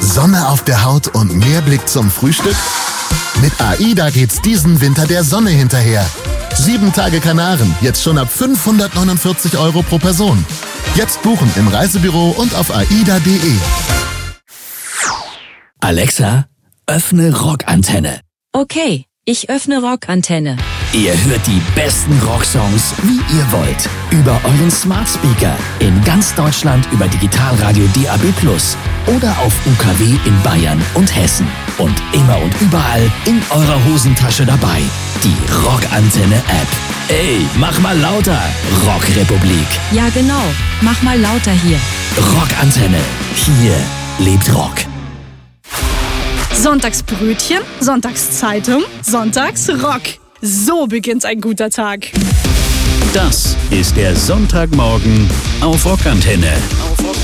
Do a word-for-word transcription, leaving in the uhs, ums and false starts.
Sonne auf der Haut und Meerblick zum Frühstück? Mit AIDA geht's diesen Winter der Sonne hinterher. Sieben Tage Kanaren, jetzt schon ab fünfhundertneunundvierzig Euro pro Person. Jetzt buchen im Reisebüro und auf aida punkt de. Alexa, öffne Rockantenne. Okay, ich öffne Rockantenne. Ihr hört die besten Rocksongs, wie ihr wollt. Über euren Smart Speaker. In ganz Deutschland über Digitalradio D A B plus. Oder auf U K W in Bayern und Hessen. Und immer und überall in eurer Hosentasche dabei. Die Rockantenne-App. Ey, mach mal lauter, Rockrepublik. Ja genau, mach mal lauter hier. Rockantenne. Hier lebt Rock. Sonntagsbrötchen, Sonntagszeitung, Sonntagsrock. So beginnt ein guter Tag. Das ist der Sonntagmorgen auf Rockantenne.